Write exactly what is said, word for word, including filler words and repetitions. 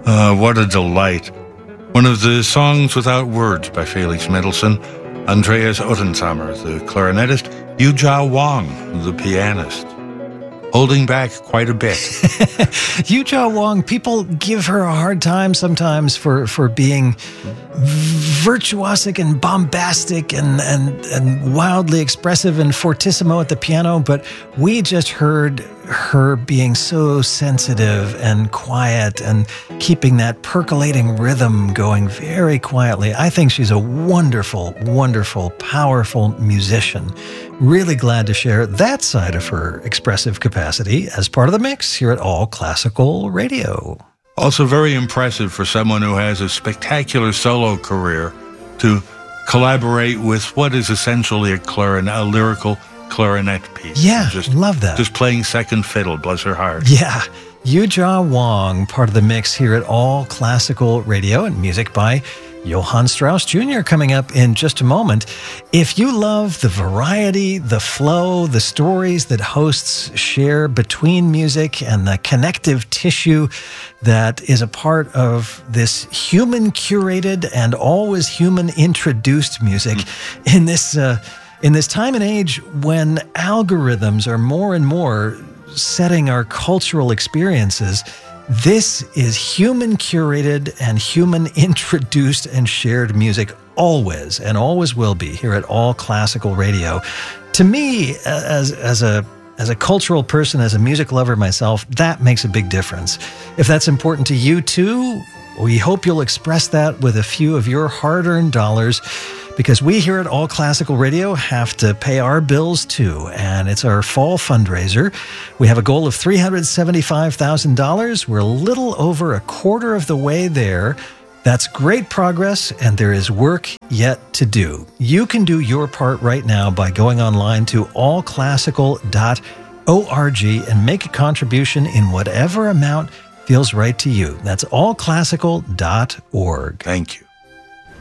Uh, what a delight. One of the songs without words by Felix Mendelssohn, Andreas Ottensamer, the clarinetist, Yujia Wang, the pianist. Holding back quite a bit. Yujia Wang, people give her a hard time sometimes for, for being virtuosic and bombastic and, and, and wildly expressive and fortissimo at the piano, but we just heard her being so sensitive and quiet and keeping that percolating rhythm going very quietly. I think she's a wonderful, wonderful, powerful musician. Really glad to share that side of her expressive capacity as part of the mix here at All Classical Radio. Also very impressive for someone who has a spectacular solo career to collaborate with what is essentially a clarinet, a lyrical clarinet piece. Yeah, just, love that. Just playing second fiddle, bless her heart. Yeah, Yujia Wang, part of the mix here at All Classical Radio, and music by Johann Strauss Junior coming up in just a moment. If you love the variety, the flow, the stories that hosts share between music and the connective tissue that is a part of this human-curated and always human-introduced music mm. in this uh, in this time and age when algorithms are more and more setting our cultural experiences, this is human-curated and human-introduced and shared music always, and always will be here at All Classical Radio. To me, as, as a as a cultural person, as a music lover myself, that makes a big difference. If that's important to you too, we hope you'll express that with a few of your hard-earned dollars, because we here at All Classical Radio have to pay our bills too, and it's our fall fundraiser. We have a goal of three hundred seventy-five thousand dollars. We're a little over a quarter of the way there. That's great progress, and there is work yet to do. You can do your part right now by going online to all classical dot org and make a contribution in whatever amount feels right to you. That's all classical dot org. Thank you.